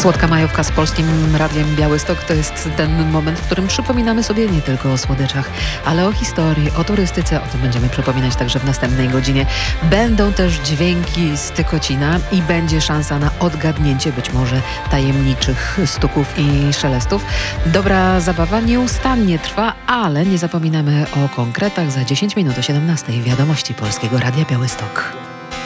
Słodka majówka z Polskim Radiem Białystok to jest ten moment, w którym przypominamy sobie nie tylko o słodyczach, ale o historii, o turystyce. O tym będziemy przypominać także w następnej godzinie. Będą też dźwięki z Tykocina i będzie szansa na odgadnięcie być może tajemniczych stuków i szelestów. Dobra zabawa nieustannie trwa, ale nie zapominamy o konkretach. Za 10 minut o 17:00 wiadomości Polskiego Radia Białystok.